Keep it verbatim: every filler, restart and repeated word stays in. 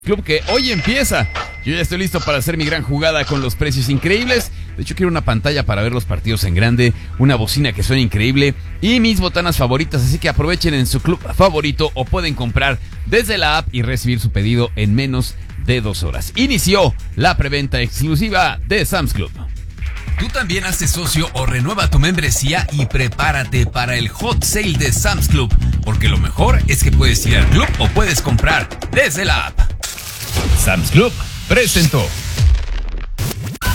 Club que hoy empieza. Yo ya estoy listo para hacer mi gran jugada con los precios increíbles. De hecho, quiero una pantalla para ver los partidos en grande, una bocina que suena increíble y mis botanas favoritas, así que aprovechen en su club favorito o pueden comprar desde la app y recibir su pedido en menos de dos horas. Inició la preventa exclusiva de Sam's Club. Tú también hazte socio o renueva tu membresía y prepárate para el hot sale de Sam's Club, porque lo mejor es que puedes ir al club o puedes comprar desde la app. Sam's Club presentó.